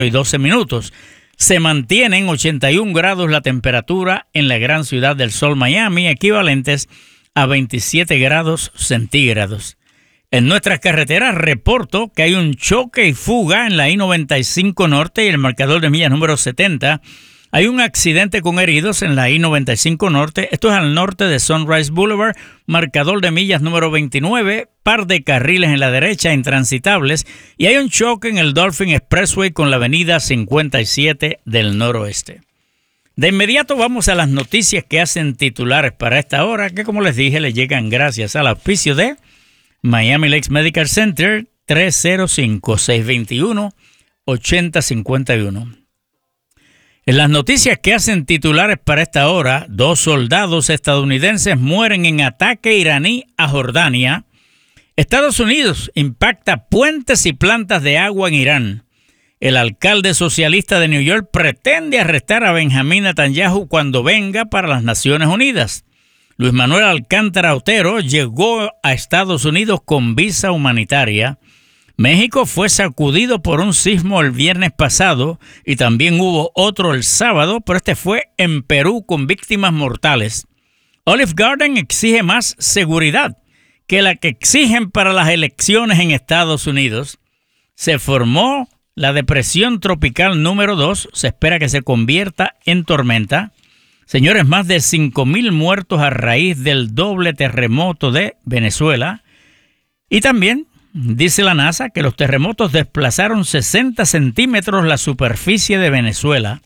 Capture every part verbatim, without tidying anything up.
y doce minutos. Se mantiene en ochenta y un grados la temperatura en la gran ciudad del sol Miami, equivalentes a veintisiete grados centígrados. En nuestras carreteras reporto que hay un choque y fuga en la I noventa y cinco Norte y el marcador de millas número setenta. Hay un accidente con heridos en la I noventa y cinco Norte. Esto es al norte de Sunrise Boulevard, marcador de millas número veintinueve, par de carriles en la derecha intransitables. Y hay un choque en el Dolphin Expressway con la avenida cincuenta y siete del noroeste. De inmediato vamos a las noticias que hacen titulares para esta hora, que como les dije, le llegan gracias al auspicio de Miami Lakes Medical Center, tres cero cinco, seis dos uno, ocho cero cinco uno. En las noticias que hacen titulares para esta hora, dos soldados estadounidenses mueren en ataque iraní a Jordania. Estados Unidos impacta puentes y plantas de agua en Irán. El alcalde socialista de New York pretende arrestar a Benjamín Netanyahu cuando venga para las Naciones Unidas. Luis Manuel Alcántara Otero llegó a Estados Unidos con visa humanitaria. México fue sacudido por un sismo el viernes pasado y también hubo otro el sábado, pero este fue en Perú con víctimas mortales. Olive Garden exige más seguridad que la que exigen para las elecciones en Estados Unidos. Se formó la depresión tropical número dos, se espera que se convierta en tormenta. Señores, más de cinco mil muertos a raíz del doble terremoto de Venezuela. Y también dice la NASA que los terremotos desplazaron sesenta centímetros la superficie de Venezuela.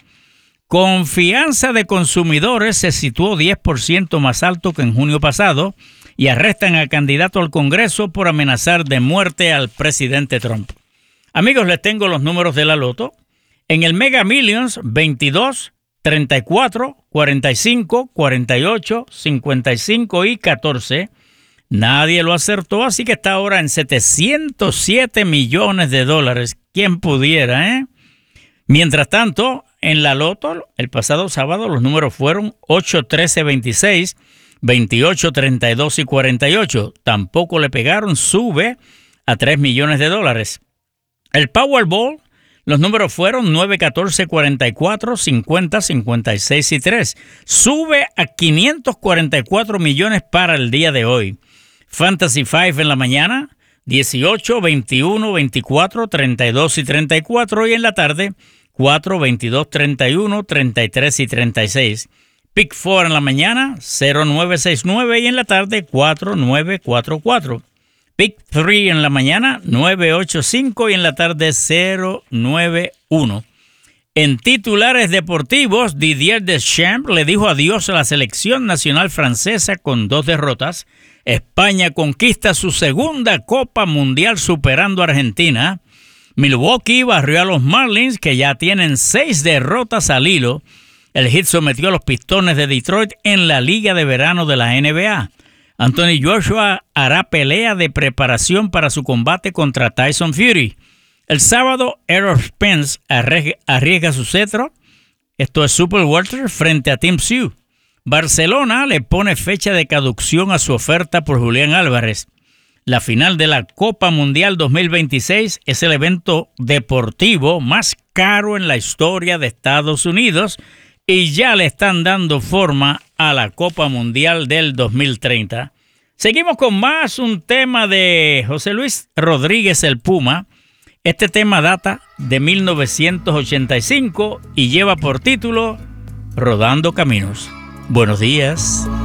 Confianza de consumidores se situó diez por ciento más alto que en junio pasado y arrestan al candidato al Congreso por amenazar de muerte al presidente Trump. Amigos, les tengo los números de la loto. En el Mega Millions, veintidós, treinta y cuatro, cuarenta y cinco, cuarenta y ocho, cincuenta y cinco y catorce. Nadie lo acertó, así que está ahora en setecientos siete millones de dólares. ¿Quién pudiera, eh? Mientras tanto, en la loto, el pasado sábado, los números fueron ocho, trece, veintiséis, veintiocho, treinta y dos y cuarenta y ocho. Tampoco le pegaron, sube a tres millones de dólares. El Powerball, los números fueron nueve, catorce, cuarenta y cuatro, cincuenta, cincuenta y seis y tres. Sube a quinientos cuarenta y cuatro millones para el día de hoy. Fantasy cinco en la mañana, dieciocho, veintiuno, veinticuatro, treinta y dos y treinta y cuatro. Y en la tarde, cuatro, veintidós, treinta y uno, treinta y tres y treinta y seis. Pick cuatro en la mañana, cero nueve sesenta y nueve. Y en la tarde, cuatro nueve cuarenta y cuatro. Pick tres en la mañana, nueve ochenta y cinco. Y en la tarde, cero nueve uno. En titulares deportivos, Didier Deschamps le dijo adiós a la selección nacional francesa con dos derrotas. España conquista su segunda Copa Mundial superando a Argentina. Milwaukee barrió a los Marlins, que ya tienen seis derrotas al hilo. El Heat sometió a los Pistones de Detroit en la Liga de Verano de la N B A. Anthony Joshua hará pelea de preparación para su combate contra Tyson Fury. El sábado, Errol Spence arriesga su cetro. Esto es Super Welter frente a Tim Tszyu. Barcelona le pone fecha de caducción a su oferta por Julián Álvarez. La final de la Copa Mundial dos mil veintiséis es el evento deportivo más caro en la historia de Estados Unidos y ya le están dando forma a la Copa Mundial del dos mil treinta. Seguimos con más, un tema de José Luis Rodríguez el Puma. Este tema data de mil novecientos ochenta y cinco y lleva por título Rodando Caminos. Buenos días.